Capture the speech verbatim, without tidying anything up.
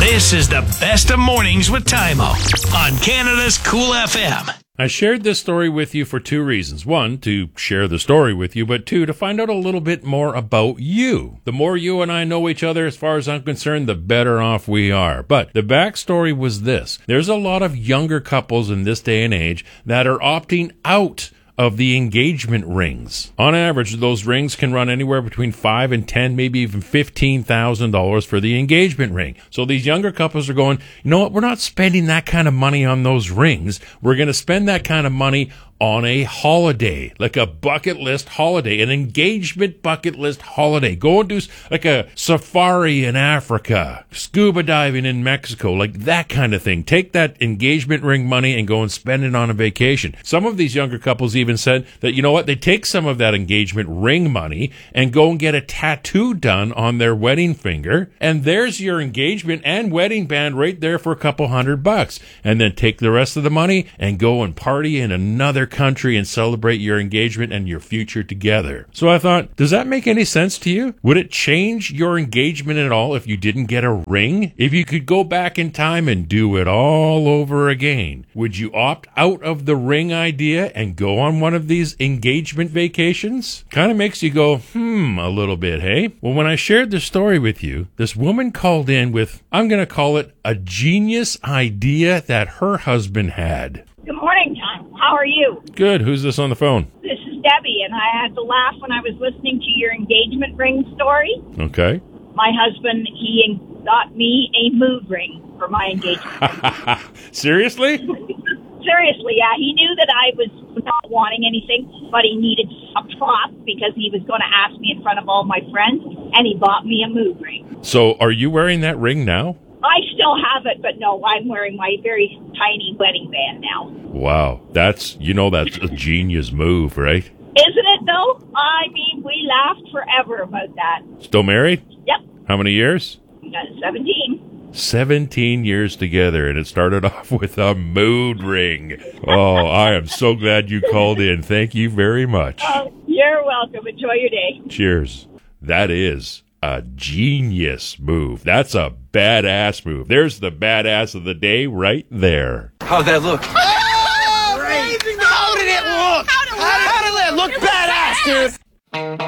This is the best of mornings with Tymo on Canada's Cool F M. I shared this story with you for two reasons. One, to share the story with you, but two, to find out a little bit more about you. The more you and I know each other, as far as I'm concerned, the better off we are. But the backstory was this. There's a lot of younger couples in this day and age that are opting out of the engagement rings. On average, those rings can run anywhere between five and ten, maybe even fifteen thousand dollars for the engagement ring. So these younger couples are going, you know what? We're not spending that kind of money on those rings. We're going to spend that kind of money on a holiday, like a bucket list holiday, an engagement bucket list holiday. Go and do like a safari in Africa, scuba diving in Mexico, like that kind of thing. Take that engagement ring money and go and spend it on a vacation. Some of these younger couples even said that, you know what, they take some of that engagement ring money and go and get a tattoo done on their wedding finger, and there's your engagement and wedding band right there for a couple hundred bucks. And then take the rest of the money and go and party in another country and celebrate your engagement and your future together. So I thought, does that make any sense to you? Would it change your engagement at all if you didn't get a ring? If you could go back in time and do it all over again, would you opt out of the ring idea and go on one of these engagement vacations? Kind of makes you go, hmm, a little bit, hey? Well, when I shared this story with you, this woman called in with, I'm going to call it a genius idea that her husband had. Good morning, Tom. How are you? Good. Who's this on the phone? This is Debbie, and I had to laugh when I was listening to your engagement ring story. Okay. My husband, he got me a mood ring for my engagement. Seriously? Seriously, yeah. He knew that I was not wanting anything, but he needed a prop because he was going to ask me in front of all my friends, and he bought me a mood ring. So are you wearing that ring now? I still have it, but no, I'm wearing my very tiny wedding band now. Wow. That's, you know, that's a genius move, right? Isn't it, though? I mean, we laughed forever about that. Still married? Yep. How many years? seventeen. seventeen years together, and it started off with a mood ring. Oh, I am so glad you called in. Thank you very much. Oh, you're welcome. Enjoy your day. Cheers. That is a genius move. That's a badass move. There's the badass of the day right there. How'd that look? Oh, amazing! How did it look? How did it look? How did it look? Badass, dude!